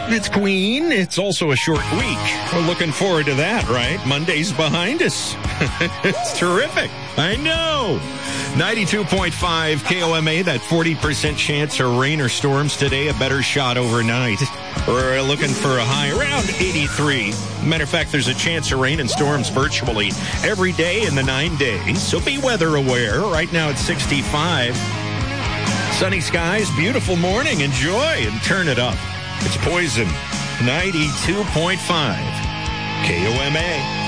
It's Queen. It's also a short week. We're looking forward to that, right? Monday's behind us. It's terrific. I know. 92.5 KOMA, that 40% chance of rain or storms today, a better shot overnight. We're looking for a high around 83. Matter of fact, there's a chance of rain and storms virtually every day in the 9 days. So be weather aware. Right now it's 65. Sunny skies, beautiful morning. Enjoy and turn it up. It's Poison, 92.5 KOMA.